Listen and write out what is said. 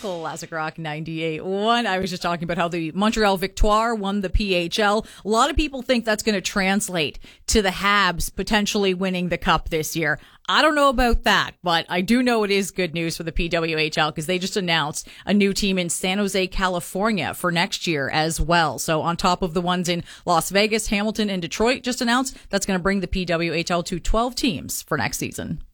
Classic Rock 98.1. I was just talking about how the Montreal Victoire won the PHL. A lot of people think that's going to translate to the Habs potentially winning the Cup this year. I don't know about that, but I do know it is good news for the PWHL because they just announced a new team in San Jose, California for next year as well. So on top of the ones in Las Vegas, Hamilton, and Detroit just announced, that's going to bring the PWHL to 12 teams for next season.